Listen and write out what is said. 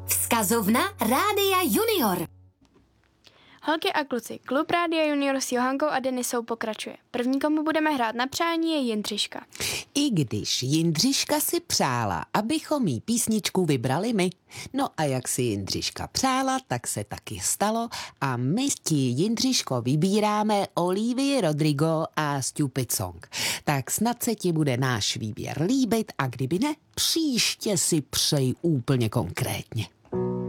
Vzkazovna Rádia Junior. Holky a kluci, klub Rádia Junior s Johankou a Denisou pokračuje. První, komu budeme hrát na přání, je Jindřiška. I když Jindřiška si přála, abychom jí písničku vybrali my. No a jak si Jindřiška přála, tak se taky stalo a my ti, Jindřiško, vybíráme Olivii Rodrigo a Stupid Song. Tak snad se ti bude náš výběr líbit a kdyby ne, příště si přeji úplně konkrétně.